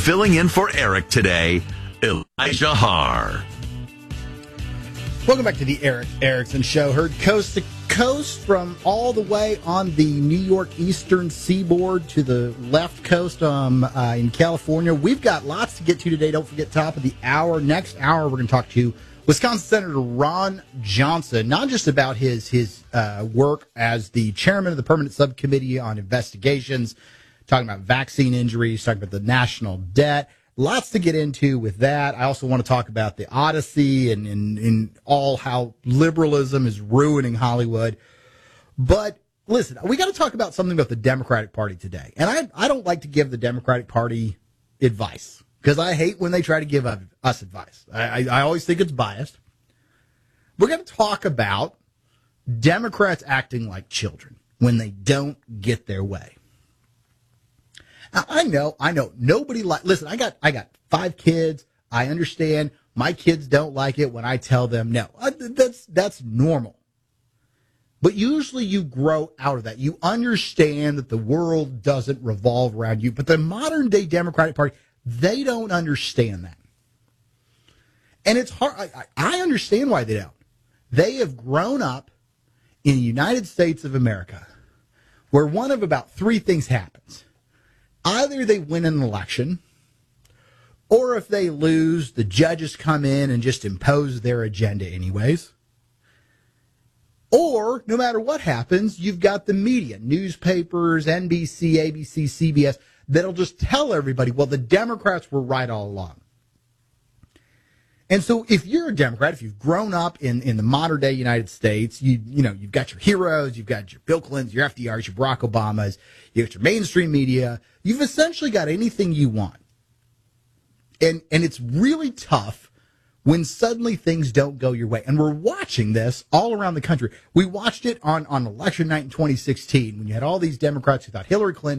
Filling in for Eric today, Elijah Harr. Welcome back to the Eric Erickson Show. Heard coast to coast from all the way on the New York Eastern Seaboard to the left coast in California. We've got lots to get to today. Don't forget, top of the hour. Next hour, we're going to talk to Wisconsin Senator Ron Johnson, not just about his work as the chairman of the Permanent Subcommittee on Investigations, talking about vaccine injuries, talking about the national debt. Lots to get into with that. I also want to talk about the Odyssey and all how liberalism is ruining Hollywood. But listen, we got to talk about something about the Democratic Party today. And I don't like to give the Democratic Party advice because I hate when they try to give us advice. I always think it's biased. We're going to talk about Democrats acting like children when they don't get their way. Now, I know. Nobody listen, I got 5 kids. I understand my kids don't like it when I tell them no. That's normal. But usually you grow out of that. You understand that the world doesn't revolve around you. But the modern day Democratic Party, they don't understand that. And it's hard. I understand why they don't. They have grown up in the United States of America where one of about 3 things happens. Either they win an election, or if they lose, the judges come in and just impose their agenda anyways. Or, no matter what happens, you've got the media, newspapers, NBC, ABC, CBS, that'll just tell everybody, well, the Democrats were right all along. And so if you're a Democrat, if you've grown up in the modern day United States, you've got your heroes, you've got your Bill Clintons, your FDRs, your Barack Obamas, you've got your mainstream media, you've essentially got anything you want. And it's really tough when suddenly things don't go your way. And we're watching this all around the country. We watched it on election night in 2016 when you had all these Democrats who thought Hillary Clinton